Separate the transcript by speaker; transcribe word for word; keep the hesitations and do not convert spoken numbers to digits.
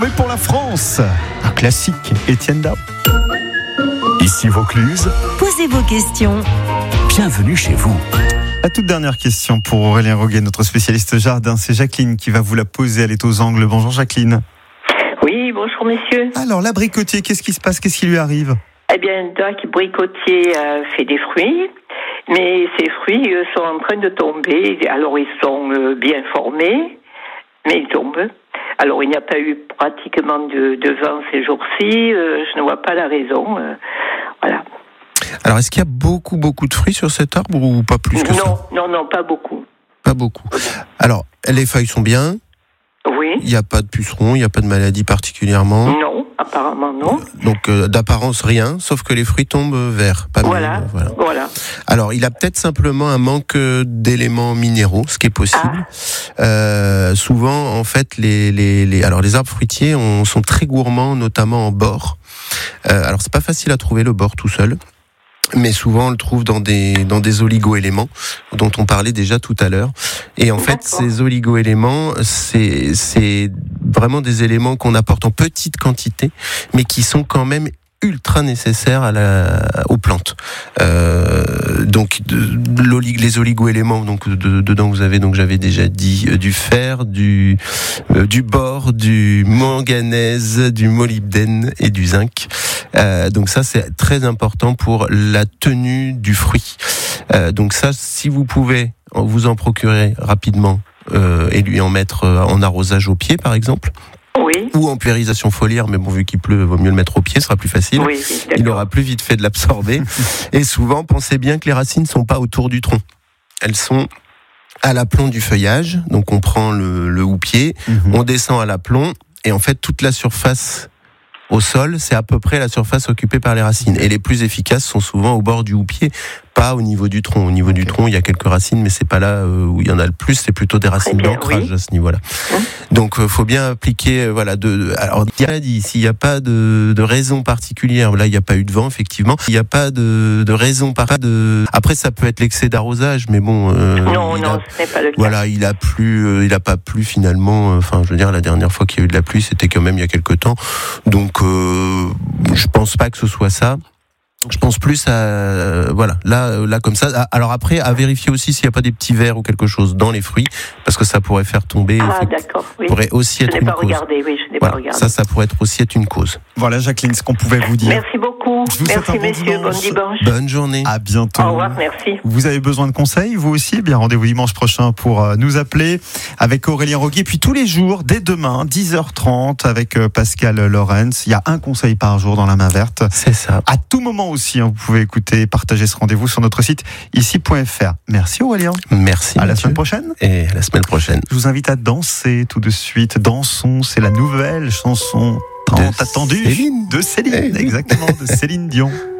Speaker 1: Mais pour la France, un classique, Étienne Dao.
Speaker 2: Ici Vaucluse,
Speaker 3: Posez vos questions.
Speaker 2: bienvenue chez vous.
Speaker 1: La toute dernière question pour Aurélien Roguet, notre spécialiste jardin, c'est Jacqueline qui va vous la poser. Elle est aux Angles. Bonjour Jacqueline.
Speaker 4: Oui, bonjour messieurs.
Speaker 1: Alors, l'abricotier, qu'est-ce qui se passe? Qu'est-ce qui lui arrive?
Speaker 4: Eh bien, Doc Bricotier euh, fait des fruits, mais ces fruits euh, sont en train de tomber. Alors, ils sont euh, bien formés, mais ils tombent. Alors, il n'y a pas eu pratiquement de, de vent ces jours-ci. Euh, je ne vois pas la raison. Euh, voilà.
Speaker 5: Alors, est-ce qu'il y a beaucoup, beaucoup de fruits sur cet arbre ou pas plus que
Speaker 4: non,
Speaker 5: ça?
Speaker 4: non, non, pas beaucoup.
Speaker 5: Pas beaucoup. Alors, les feuilles sont bien.
Speaker 4: Oui.
Speaker 5: Il n'y a pas de pucerons, il n'y a pas de maladie particulièrement.
Speaker 4: Non, apparemment non.
Speaker 5: Donc, euh, d'apparence, rien, sauf que les fruits tombent verts. Pas
Speaker 4: Voilà,
Speaker 5: mieux, voilà.
Speaker 4: voilà.
Speaker 5: Alors, il a peut-être simplement un manque d'éléments minéraux, ce qui est possible. Ah. Euh, souvent, en fait, les, les, les, alors les arbres fruitiers on, sont très gourmands, notamment en bord. Euh, alors, c'est pas facile à trouver le bord tout seul. Mais souvent on le trouve dans des dans des oligo-éléments dont on parlait déjà tout à l'heure. Et en fait, ces oligo-éléments, c'est c'est vraiment des éléments qu'on apporte en petite quantité, mais qui sont quand même ultra nécessaires à la aux plantes. Euh, donc de, de les oligo-éléments, donc de, dedans vous avez donc j'avais déjà dit euh, du fer, du euh, du bore, du manganèse, du molybdène et du zinc. Euh, donc ça c'est très important pour la tenue du fruit. Euh, donc ça, si vous pouvez vous en procurer rapidement euh, et lui en mettre en arrosage au pied par exemple.
Speaker 4: Oui.
Speaker 5: Ou en pulvérisation foliaire, mais bon, vu qu'il pleut, il vaut mieux le mettre au pied, ce sera plus facile.
Speaker 4: Oui,
Speaker 5: il aura plus vite fait de l'absorber. Et souvent, pensez bien que les racines ne sont pas autour du tronc. Elles sont à l'aplomb du feuillage. Donc, on prend le, le houppier, mm-hmm. on descend à l'aplomb, et en fait, toute la surface au sol, c'est à peu près la surface occupée par les racines. Et les plus efficaces sont souvent au bord du houppier, pas au niveau du tronc. Au niveau okay. du tronc, il y a quelques racines, mais c'est pas là où il y en a le plus. C'est plutôt des racines bien, d'ancrage oui. à ce niveau-là. Mmh. Donc, euh, faut bien appliquer, euh, voilà. De, alors, il a dit, s'il n'y a pas de, de raison particulière, là, il n'y a pas eu de vent, effectivement. Il n'y a pas de, de raison par de. Après, ça peut être l'excès d'arrosage, mais bon. Euh,
Speaker 4: non, non,
Speaker 5: a,
Speaker 4: ce n'est pas le cas.
Speaker 5: Voilà, il a plu, euh, il a pas plu finalement. Enfin, euh, je veux dire, la dernière fois qu'il y a eu de la pluie, c'était quand même il y a quelque temps. Donc, euh, je pense pas que ce soit ça. Je pense plus à euh, voilà là là comme ça. Alors après à vérifier aussi s'il n'y a pas des petits vers ou quelque chose dans les fruits parce que ça pourrait faire tomber.
Speaker 4: Ah d'accord. Oui.
Speaker 5: Pourrait aussi
Speaker 4: je
Speaker 5: être
Speaker 4: n'ai
Speaker 5: une
Speaker 4: pas
Speaker 5: cause.
Speaker 4: regardé. Oui, je n'ai
Speaker 5: voilà.
Speaker 4: pas regardé.
Speaker 5: Ça ça pourrait être aussi être une cause.
Speaker 1: Voilà Jacqueline, ce qu'on pouvait vous dire.
Speaker 4: Merci beaucoup. Merci messieurs. Bon dimanche.
Speaker 5: Bonne journée.
Speaker 1: À bientôt.
Speaker 4: Au revoir. Merci.
Speaker 1: Vous avez besoin de conseils vous aussi? Eh bien rendez-vous dimanche prochain pour euh, nous appeler avec Aurélien Roguet. Puis tous les jours dès demain dix heures trente avec euh, Pascal Lorenz. Il y a un conseil par jour dans la main verte.
Speaker 5: C'est ça.
Speaker 1: À tout moment aussi, hein, vous pouvez écouter et partager ce rendez-vous sur notre site ici point f r. Merci Aurélien.
Speaker 5: Merci.
Speaker 1: À la semaine prochaine.
Speaker 5: Et à la semaine prochaine.
Speaker 1: Je vous invite à danser tout de suite. Dansons, c'est la nouvelle chanson tant attendue
Speaker 5: Céline.
Speaker 1: de Céline, exactement, de Céline Dion.